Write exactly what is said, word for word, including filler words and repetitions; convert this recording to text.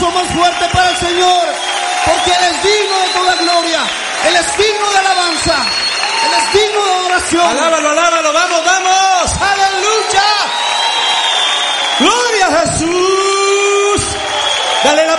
aplauso más fuerte para el Señor, porque Él es digno de toda gloria, Él es digno de alabanza, Él es digno de adoración. Alábalo, alábalo, vamos, vamos. Aleluya. Gloria a Jesús. Dale la